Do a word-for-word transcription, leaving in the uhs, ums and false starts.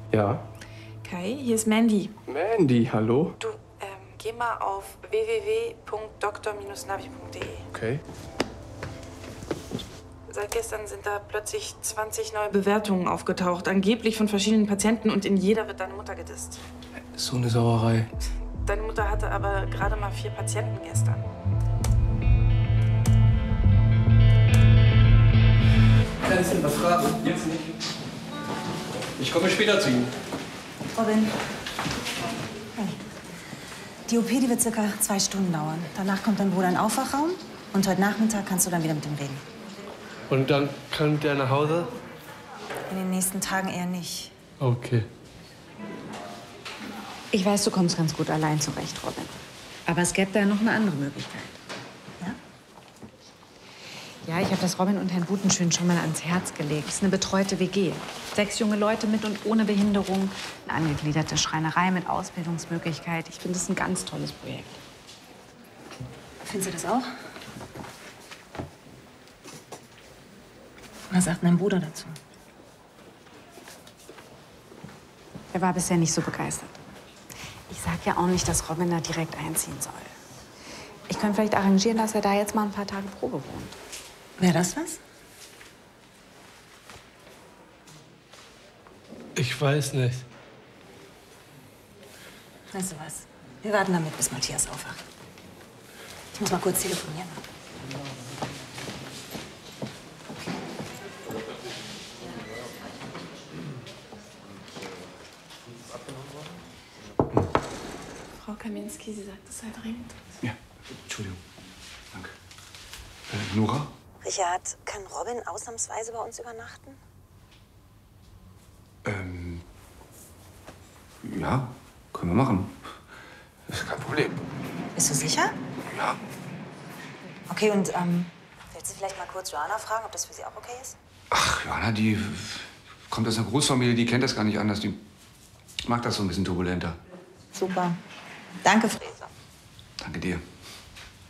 Ja. Kai, hier ist Mandy. Mandy, hallo? Du, ähm, geh mal auf w w w punkt doktor Bindestrich navi punkt de. Okay. Seit gestern sind da plötzlich zwanzig neue Bewertungen aufgetaucht, angeblich von verschiedenen Patienten, und in jeder wird deine Mutter gedisst. So eine Sauerei. Deine Mutter hatte aber gerade mal vier Patienten gestern. Kann ich Ihnen was fragen? Jetzt nicht. Ich komme später zu Ihnen. Robin. Hey. Die O P, die wird circa zwei Stunden dauern. Danach kommt dein Bruder in den Aufwachraum und heute Nachmittag kannst du dann wieder mit ihm reden. Und dann kann der nach Hause? In den nächsten Tagen eher nicht. Okay. Ich weiß, du kommst ganz gut allein zurecht, Robin. Aber es gäbe da noch eine andere Möglichkeit. Ja? Ja, ich habe das Robin und Herrn Butenschön schon mal ans Herz gelegt. Es ist eine betreute W G. Sechs junge Leute mit und ohne Behinderung. Eine angegliederte Schreinerei mit Ausbildungsmöglichkeit. Ich finde es ein ganz tolles Projekt. Findest du das auch? Was sagt mein Bruder dazu? Er war bisher nicht so begeistert. Ich sag ja auch nicht, dass Robin da direkt einziehen soll. Ich könnte vielleicht arrangieren, dass er da jetzt mal ein paar Tage Probe wohnt. Wäre das was? Ich weiß nicht. Weißt du was? Wir warten damit, bis Matthias aufwacht. Ich muss mal kurz telefonieren. Frau Kaminski, sie sagt, es sei dringend. Ja, Entschuldigung. Danke. Äh, Nora? Richard, kann Robin ausnahmsweise bei uns übernachten? Ähm. Ja, können wir machen. Das ist kein Problem. Bist du sicher? Ja. Okay, und ähm, willst du vielleicht mal kurz Joanna fragen, ob das für sie auch okay ist? Ach, Johanna, die kommt aus einer Großfamilie, die kennt das gar nicht anders. Die mag das so ein bisschen turbulenter. Super. Danke, Fräser. Danke dir.